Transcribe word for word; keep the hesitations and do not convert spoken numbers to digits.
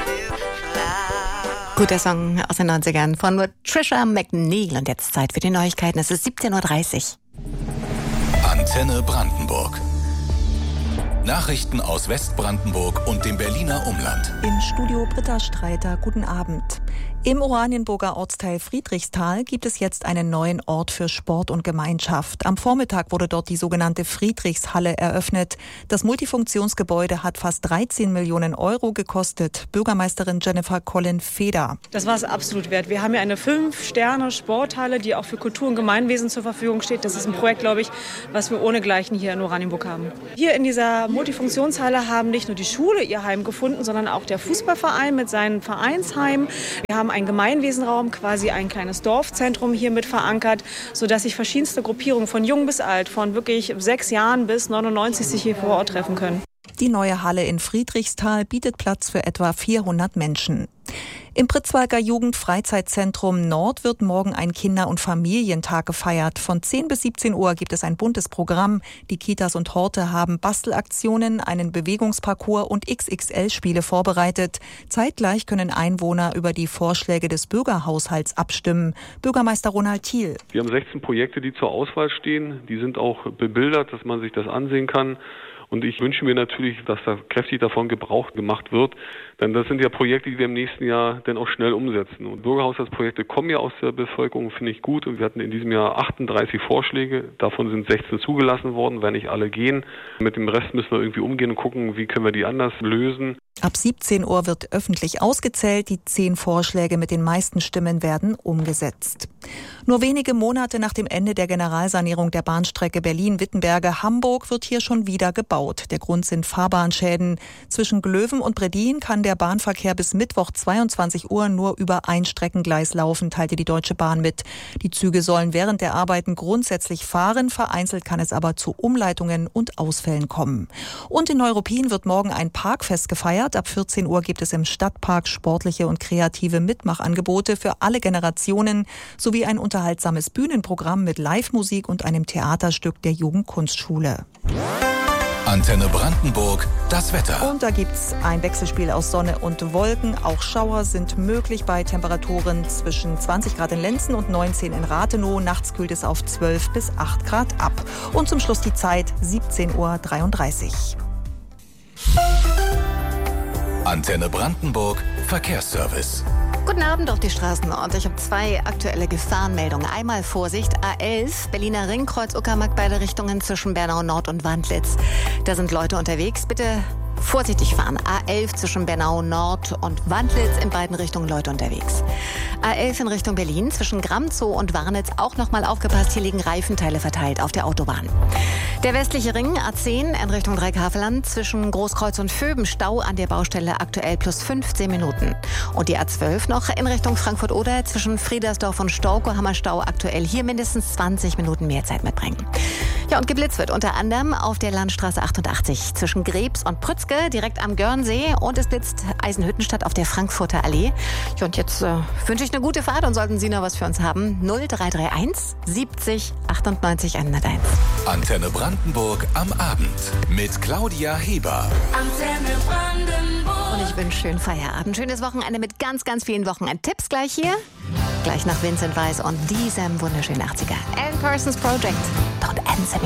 Guter Song aus den neunzigern von Trisha McNeil. Und jetzt Zeit für die Neuigkeiten. Es ist siebzehn Uhr dreißig. Antenne Brandenburg. Nachrichten aus Westbrandenburg und dem Berliner Umland. Im Studio Britta Streiter, guten Abend. Im Oranienburger Ortsteil Friedrichsthal gibt es jetzt einen neuen Ort für Sport und Gemeinschaft. Am Vormittag wurde dort die sogenannte Friedrichshalle eröffnet. Das Multifunktionsgebäude hat fast dreizehn Millionen Euro gekostet. Bürgermeisterin Jennifer Collin-Feder. Das war es absolut wert. Wir haben ja eine Fünf-Sterne-Sporthalle, die auch für Kultur und Gemeinwesen zur Verfügung steht. Das ist ein Projekt, glaube ich, was wir ohnegleichen hier in Oranienburg haben. Hier in dieser Multifunktionshalle haben nicht nur die Schule ihr Heim gefunden, sondern auch der Fußballverein mit seinen Vereinsheimen. Wir haben einen Gemeinwesenraum, quasi ein kleines Dorfzentrum hier mit verankert, sodass sich verschiedenste Gruppierungen von jung bis alt, von wirklich sechs Jahren bis neunundneunzig sich hier vor Ort treffen können. Die neue Halle in Friedrichsthal bietet Platz für etwa vierhundert Menschen. Im Pritzwalker Jugendfreizeitzentrum Nord wird morgen ein Kinder- und Familientag gefeiert. Von zehn bis siebzehn Uhr gibt es ein buntes Programm. Die Kitas und Horte haben Bastelaktionen, einen Bewegungsparcours und X X L-Spiele vorbereitet. Zeitgleich können Einwohner über die Vorschläge des Bürgerhaushalts abstimmen. Bürgermeister Ronald Thiel. Wir haben sechzehn Projekte, die zur Auswahl stehen. Die sind auch bebildert, dass man sich das ansehen kann. Und ich wünsche mir natürlich, dass da kräftig davon Gebrauch gemacht wird. Denn das sind ja Projekte, die wir im nächsten Jahr dann auch schnell umsetzen. Und Bürgerhaushaltsprojekte kommen ja aus der Bevölkerung, finde ich gut. Und wir hatten in diesem Jahr achtunddreißig Vorschläge. Davon sind sechzehn zugelassen worden, wenn nicht alle gehen. Mit dem Rest müssen wir irgendwie umgehen und gucken, wie können wir die anders lösen. Ab siebzehn Uhr wird öffentlich ausgezählt. Die zehn Vorschläge mit den meisten Stimmen werden umgesetzt. Nur wenige Monate nach dem Ende der Generalsanierung der Bahnstrecke Berlin-Wittenberge-Hamburg wird hier schon wieder gebaut. Der Grund sind Fahrbahnschäden. Zwischen Glöwen und Breddin kann der Bahnverkehr bis Mittwoch zweiundzwanzig Uhr nur über ein Streckengleis laufen, teilte die Deutsche Bahn mit. Die Züge sollen während der Arbeiten grundsätzlich fahren. Vereinzelt kann es aber zu Umleitungen und Ausfällen kommen. Und in Neuruppin wird morgen ein Parkfest gefeiert. Ab vierzehn Uhr gibt es im Stadtpark sportliche und kreative Mitmachangebote für alle Generationen sowie ein unterhaltsames Bühnenprogramm mit Live-Musik und einem Theaterstück der Jugendkunstschule. Antenne Brandenburg, das Wetter. Und da gibt's ein Wechselspiel aus Sonne und Wolken. Auch Schauer sind möglich bei Temperaturen zwischen zwanzig Grad in Lenzen und neunzehn in Rathenow. Nachts kühlt es auf zwölf bis acht Grad ab. Und zum Schluss die Zeit siebzehn Uhr dreiunddreißig. Antenne Brandenburg, Verkehrsservice. Guten Abend auf die Straßen und ich habe zwei aktuelle Gefahrenmeldungen. Einmal Vorsicht, A elf, Berliner Ring, Kreuz Uckermark, beide Richtungen zwischen Bernau Nord und Wandlitz. Da sind Leute unterwegs, bitte vorsichtig fahren. A elf zwischen Bernau Nord und Wandlitz, in beiden Richtungen Leute unterwegs. A elf in Richtung Berlin, zwischen Gramzow und Warnitz, auch nochmal aufgepasst, hier liegen Reifenteile verteilt auf der Autobahn. Der westliche Ring, A zehn in Richtung Dreieckhavelland, zwischen Großkreuz und Vöben, Stau an der Baustelle aktuell plus fünfzehn Minuten. Und die A zwölf noch in Richtung Frankfurt-Oder, zwischen Friedersdorf und Staukow, Stau aktuell hier mindestens zwanzig Minuten mehr Zeit mitbringen. Ja, und geblitzt wird unter anderem auf der Landstraße achtundachtzig zwischen Grebs und Prützke, direkt am Görnsee, und es blitzt Eisenhüttenstadt auf der Frankfurter Allee. Ja, und jetzt äh, wünsche ich eine gute Fahrt und sollten Sie noch was für uns haben, null drei drei eins siebzig achtundneunzig hunderteins. Antenne Brandenburg am Abend mit Claudia Heber. Antenne Brandenburg. Und ich wünsche schönen Feierabend, schönes Wochenende mit ganz, ganz vielen Wochenendtipps gleich hier. Gleich nach Vincent Weiss und diesem wunderschönen achtziger. Alan Parsons Project. Don't answer me.